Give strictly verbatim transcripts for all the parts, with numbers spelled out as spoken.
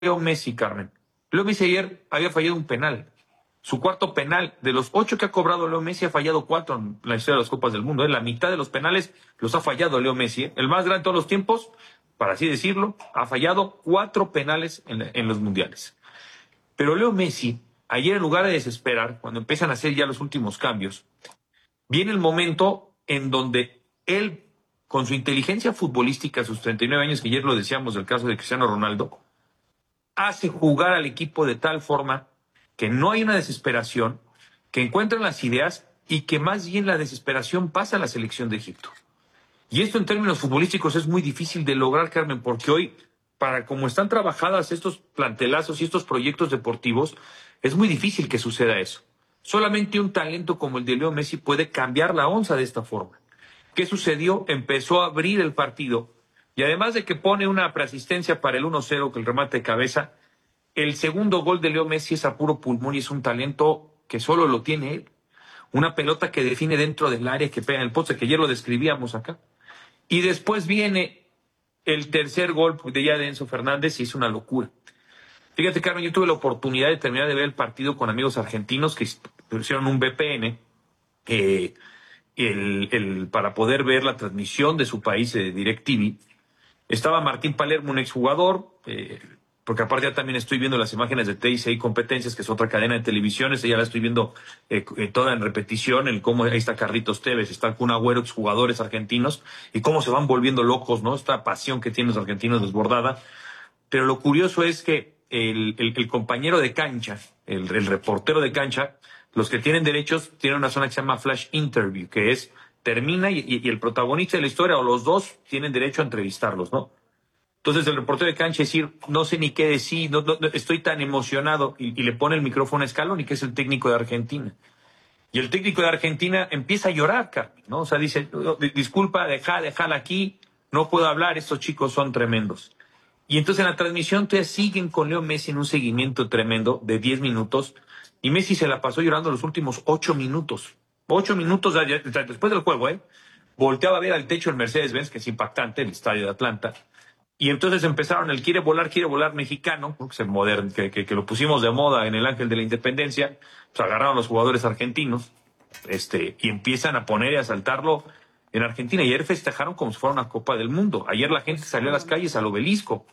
Leo Messi, Carmen. Leo Messi ayer había fallado un penal. Su cuarto penal. De los ocho que ha cobrado Leo Messi, ha fallado cuatro en la historia de las Copas del Mundo. ¿eh? La mitad de los penales los ha fallado Leo Messi. ¿eh? El más grande de todos los tiempos, para así decirlo, ha fallado cuatro penales en, en los mundiales. Pero Leo Messi, ayer en lugar de desesperar, cuando empiezan a hacer ya los últimos cambios, viene el momento en donde él, con su inteligencia futbolística, sus treinta y nueve años, que ayer lo decíamos del caso de Cristiano Ronaldo, hace jugar al equipo de tal forma que no hay una desesperación, que encuentran las ideas y que más bien la desesperación pasa a la selección de Egipto. Y esto en términos futbolísticos es muy difícil de lograr, Carmen, porque hoy, para como están trabajadas estos plantelazos y estos proyectos deportivos, es muy difícil que suceda eso. Solamente un talento como el de Leo Messi puede cambiar la onza de esta forma. ¿Qué sucedió? Empezó a abrir el partido y además de que pone una preasistencia para el uno cero, que el remate de cabeza, el segundo gol de Leo Messi es a puro pulmón y es un talento que solo lo tiene él. Una pelota que define dentro del área, que pega en el poste, que ayer lo describíamos acá. Y después viene el tercer gol de ya de Enzo Fernández y es una locura. Fíjate, Carmen, yo tuve la oportunidad de terminar de ver el partido con amigos argentinos que hicieron un V P N eh, el, el, para poder ver la transmisión de su país de DirecTV. Estaba Martín Palermo, un exjugador, eh, porque aparte ya también estoy viendo las imágenes de T I C I Competencias, que es otra cadena de televisión, esa ya la estoy viendo eh, toda en repetición, el cómo ahí está Carlitos Tevez, está Kun Agüero, exjugadores argentinos, y cómo se van volviendo locos, ¿no? Esta pasión que tienen los argentinos desbordada. Pero lo curioso es que el, el, el compañero de cancha, el, el reportero de cancha, los que tienen derechos tienen una zona que se llama Flash Interview, que es termina y, y, y el protagonista de la historia o los dos tienen derecho a entrevistarlos, ¿no? Entonces el reportero de cancha decir, no sé ni qué decir, no, no, estoy tan emocionado, y, y le pone el micrófono a Scaloni, que es el técnico de Argentina. Y el técnico de Argentina empieza a llorar, Carmen, ¿no? O sea, dice, disculpa, deja, déjala aquí, no puedo hablar, estos chicos son tremendos. Y entonces en la transmisión todavía siguen con Leo Messi en un seguimiento tremendo de diez minutos, y Messi se la pasó llorando los últimos ocho minutos. Ocho minutos después del juego, ¿eh? Volteaba a ver al techo el Mercedes-Benz, que es impactante, el estadio de Atlanta. Y entonces empezaron el quiere volar, quiere volar mexicano, que, se modern, que, que, que lo pusimos de moda en el Ángel de la Independencia. Pues agarraron a los jugadores argentinos este, y empiezan a poner y a saltarlo en Argentina. Y ayer festejaron como si fuera una Copa del Mundo. Ayer la gente salió a las calles al Obelisco.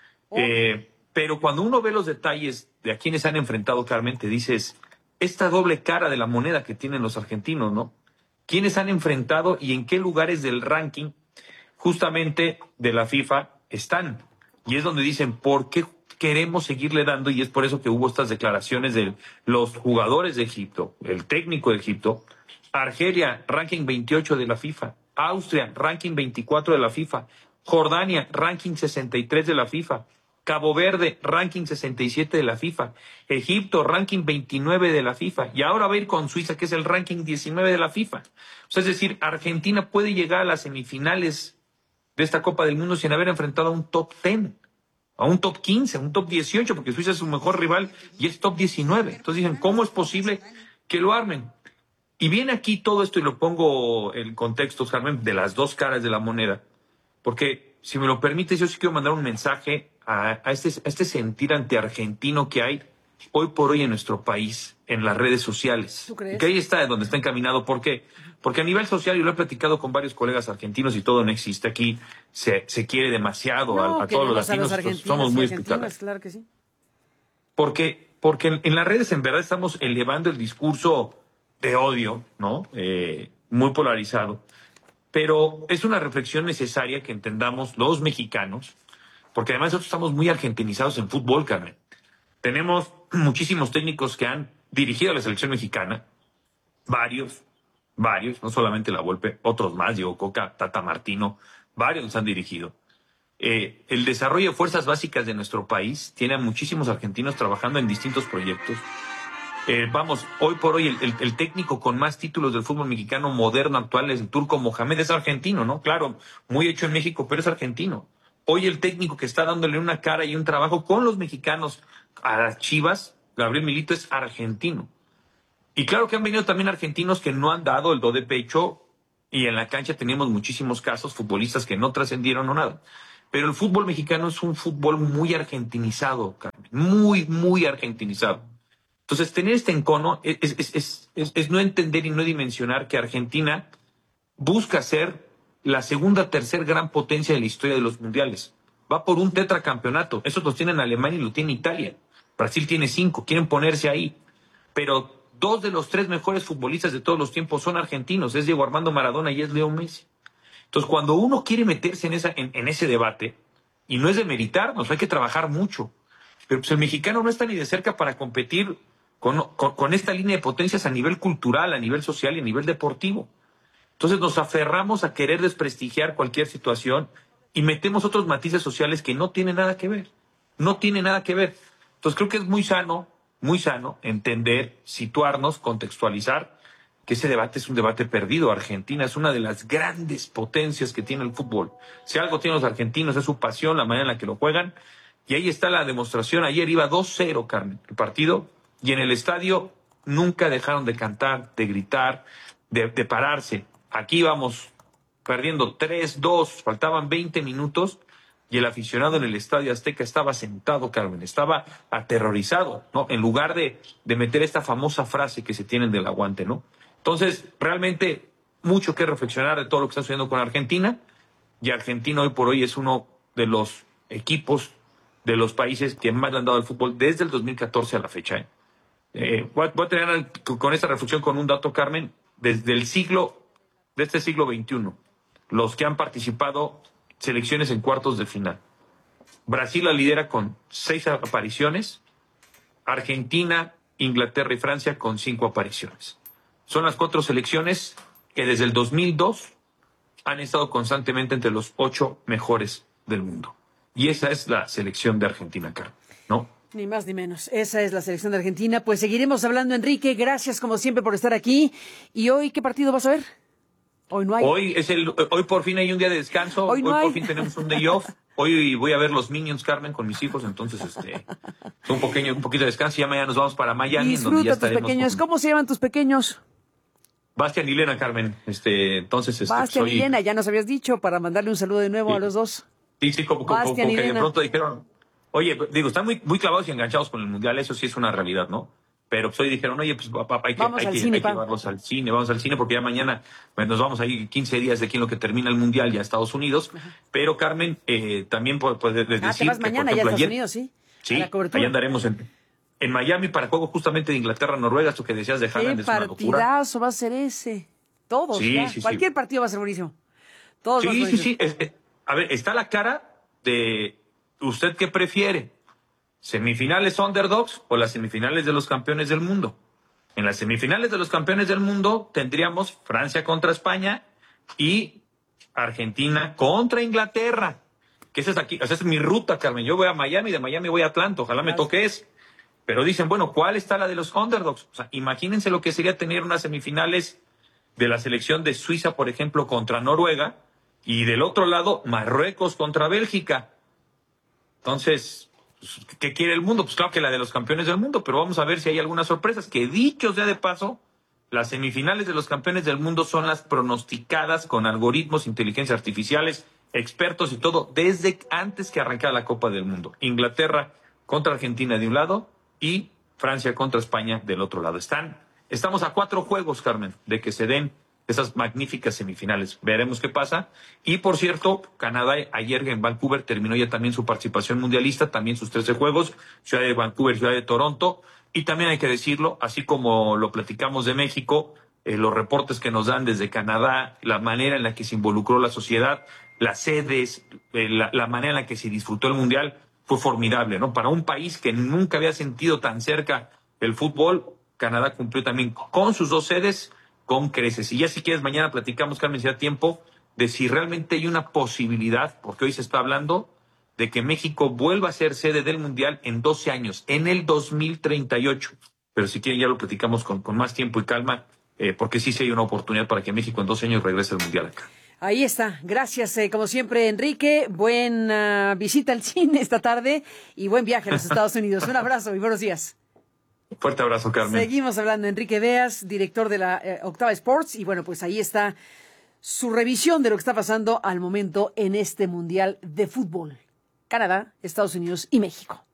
Eh, pero cuando uno ve los detalles de a quienes han enfrentado, Carmen, te dices, esta doble cara de la moneda que tienen los argentinos, ¿no? ¿Quiénes han enfrentado y en qué lugares del ranking justamente de la FIFA están? Y es donde dicen, ¿por qué queremos seguirle dando? Y es por eso que hubo estas declaraciones de los jugadores de Egipto, el técnico de Egipto. Argelia, ranking veintiocho de la FIFA. Austria, ranking veinticuatro de la FIFA. Jordania, ranking sesenta y tres de la FIFA. Cabo Verde, ranking sesenta y siete de la FIFA. Egipto, ranking veintinueve de la FIFA. Y ahora va a ir con Suiza, que es el ranking diecinueve de la FIFA. O sea, es decir, Argentina puede llegar a las semifinales de esta Copa del Mundo sin haber enfrentado a un top diez, a un top quince, a un top dieciocho, porque Suiza es su mejor rival y es top diecinueve. Entonces dicen, ¿cómo es posible que lo armen? Y viene aquí todo esto, y lo pongo en contexto, Carmen, de las dos caras de la moneda, porque si me lo permites, yo sí quiero mandar un mensaje a, a, este, a este sentir anti-argentino que hay hoy por hoy en nuestro país, en las redes sociales. ¿Tú crees? Que ahí está donde está encaminado. ¿Por qué? Porque a nivel social, y lo he platicado con varios colegas argentinos y todo no existe aquí, se, se quiere demasiado No, a, a todos los queremos a latinos, los argentinos somos y muy argentinas, explicables. claro que sí. Porque, porque en, en las redes en verdad estamos elevando el discurso de odio, ¿no? Eh, muy polarizado. Pero es una reflexión necesaria que entendamos los mexicanos, porque además nosotros estamos muy argentinizados en fútbol, Carmen. Tenemos muchísimos técnicos que han dirigido a la selección mexicana, varios, varios, no solamente la Volpe, otros más, Diego Coca, Tata Martino, varios nos han dirigido. Eh, el desarrollo de fuerzas básicas de nuestro país tiene a muchísimos argentinos trabajando en distintos proyectos. Eh, vamos, hoy por hoy el, el, el técnico con más títulos del fútbol mexicano moderno actual es el Turco Mohamed, es argentino, ¿no? Claro, muy hecho en México, pero es argentino. Hoy el técnico que está dándole una cara y un trabajo con los mexicanos a las Chivas, Gabriel Milito, es argentino. Y claro que han venido también argentinos que no han dado el do de pecho, y en la cancha tenemos muchísimos casos, futbolistas que no trascendieron o nada. pero el fútbol mexicano es un fútbol muy argentinizado, Carmen, muy, muy argentinizado. Entonces, tener este encono es, es, es, es, es no entender y no dimensionar que Argentina busca ser la segunda, tercer gran potencia de la historia de los mundiales. Va por un tetracampeonato. Eso lo tiene en Alemania y lo tiene Italia. Brasil tiene cinco. Quieren ponerse ahí. Pero dos de los tres mejores futbolistas de todos los tiempos son argentinos. Es Diego Armando Maradona y es Leo Messi. Entonces, cuando uno quiere meterse en, esa, en, en ese debate, y no es de meritarnos, hay que trabajar mucho. Pero pues, el mexicano no está ni de cerca para competir con, con, con esta línea de potencias a nivel cultural, a nivel social y a nivel deportivo. Entonces nos aferramos a querer desprestigiar cualquier situación y metemos otros matices sociales que no tienen nada que ver. No tienen nada que ver. Entonces creo que es muy sano, muy sano entender, situarnos, contextualizar que ese debate es un debate perdido. Argentina es una de las grandes potencias que tiene el fútbol. Si algo tienen los argentinos es su pasión, la manera en la que lo juegan. Y ahí está la demostración. Ayer iba dos cero, Carmen, el partido. Y en el estadio nunca dejaron de cantar, de gritar, de, de pararse. Aquí íbamos perdiendo tres dos, faltaban veinte minutos y el aficionado en el Estadio Azteca estaba sentado, Carmen, estaba aterrorizado, ¿no? En lugar de, de meter esta famosa frase que se tienen del aguante, ¿no? Entonces, realmente, mucho que reflexionar de todo lo que está sucediendo con Argentina, y Argentina hoy por hoy es uno de los equipos de los países que más le han dado al fútbol desde el dos mil catorce a la fecha, ¿eh? Eh, voy, a, voy a tener con esta reflexión con un dato, Carmen, desde el siglo de este siglo veintiuno, los que han participado selecciones en cuartos de final. Brasil la lidera con seis apariciones, Argentina, Inglaterra y Francia con cinco apariciones. Son las cuatro selecciones que desde el dos mil dos han estado constantemente entre los ocho mejores del mundo. Y esa es la selección de Argentina, Carmen, ¿no? Ni más ni menos. Esa es la selección de Argentina. Pues seguiremos hablando, Enrique. Gracias como siempre por estar aquí. ¿Y hoy qué partido vas a ver? Hoy no hay. Hoy es el, hoy por fin hay un día de descanso. Hoy, no hoy hay. por fin tenemos un day off. Hoy voy a ver los Minions, Carmen, con mis hijos. Entonces, este, un pequeño, un poquito de descanso. Y ya mañana nos vamos para Miami. Disfruta donde ya tus pequeños. con... ¿Cómo se llaman tus pequeños? Bastian y Lena, Carmen. Este, entonces, este, Bastian soy... y Lena, ya nos habías dicho para mandarle un saludo de nuevo sí. a los dos. Sí, sí, como, como, como que de pronto dijeron, oye, digo, están muy, muy clavados y enganchados con el Mundial, eso sí es una realidad, ¿no? Pero pues hoy dijeron, oye, pues papá, hay que, hay que, cine, hay que llevarlos al cine, vamos al cine, porque ya mañana pues, nos vamos ahí quince días de aquí en lo que termina el Mundial ya a Estados Unidos. Ajá. Pero, Carmen, eh, también puedes pues, de, de ah, decir te vas que, mañana por ejemplo, ya a Estados ayer, Unidos, ¿sí? Sí, allá andaremos en, en Miami para juego justamente de Inglaterra-Noruega, esto que decías de Haaland es una locura. Qué partidazo va a ser ese. Todos, sí, ya. Sí, Cualquier sí. partido va a ser buenísimo. Todos sí, sí, sí. Es, es, a ver, está la cara de ¿usted qué prefiere? ¿Semifinales underdogs o las semifinales de los campeones del mundo? En las semifinales de los campeones del mundo tendríamos Francia contra España y Argentina contra Inglaterra. Que esa es aquí, o sea, es mi ruta, Carmen. Yo voy a Miami, de Miami voy a Atlanta, ojalá me toque ese. Pero dicen, bueno, ¿cuál está la de los underdogs? O sea, imagínense lo que sería tener unas semifinales de la selección de Suiza, por ejemplo, contra Noruega, y del otro lado, Marruecos contra Bélgica. Entonces, ¿qué quiere el mundo? Pues claro que la de los campeones del mundo, pero vamos a ver si hay algunas sorpresas. Que dicho sea de paso, las semifinales de los campeones del mundo son las pronosticadas con algoritmos, inteligencias artificiales, expertos y todo, desde antes que arrancara la Copa del Mundo. Inglaterra contra Argentina de un lado y Francia contra España del otro lado. Están, estamos a cuatro juegos, Carmen, de que se den esas magníficas semifinales. Veremos qué pasa. Y, por cierto, Canadá ayer en Vancouver terminó ya también su participación mundialista, también sus trece juegos, Ciudad de Vancouver, Ciudad de Toronto. Y también hay que decirlo, así como lo platicamos de México, eh, los reportes que nos dan desde Canadá, la manera en la que se involucró la sociedad, las sedes, eh, la, la manera en la que se disfrutó el Mundial, fue formidable, ¿no? Para un país que nunca había sentido tan cerca el fútbol, Canadá cumplió también con sus dos sedes, con creces. Y ya si quieres, mañana platicamos, Carmen, si da tiempo, de si realmente hay una posibilidad, porque hoy se está hablando, de que México vuelva a ser sede del Mundial en doce años, en el dos mil treinta y ocho. Pero si quieren ya lo platicamos con, con más tiempo y calma, eh, porque sí, sí hay una oportunidad para que México en doce años regrese al Mundial acá. Ahí está. Gracias, eh, como siempre, Enrique. Buena visita al cine esta tarde y buen viaje a los Estados Unidos. Un abrazo y buenos días. Fuerte abrazo, Carmen. Seguimos hablando. Enrique Beas, director de la eh, Octava Sports. Y bueno, pues ahí está su revisión de lo que está pasando al momento en este Mundial de Fútbol. Canadá, Estados Unidos y México.